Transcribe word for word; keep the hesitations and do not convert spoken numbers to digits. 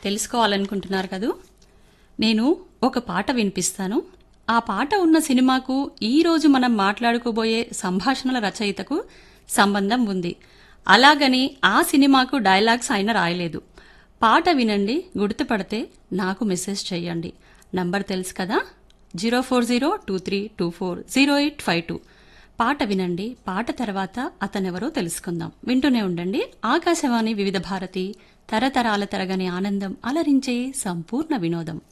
తెలుసుకోవాలనుకుంటున్నారు కదూ? నేను ఒక పాట వినిపిస్తాను. ఆ పాట ఉన్న సినిమాకు ఈరోజు మనం మాట్లాడుకోబోయే సంభాషణల రచయితకు సంబంధం ఉంది. అలాగని ఆ సినిమాకు డైలాగ్స్ ఆయన రాయలేదు. పాట వినండి, గుర్తుపడితే నాకు మెసేజ్ చేయండి. నంబర్ తెలుసు కదా, zero four zero two three two four zero eight five two. పాట వినండి, పాట తర్వాత అతనెవరో తెలుసుకుందాం. వింటూనే ఉండండి ఆకాశవాణి వివిధ భారతి, తరతరాల తరగని ఆనందం, అలరించే సంపూర్ణ వినోదం.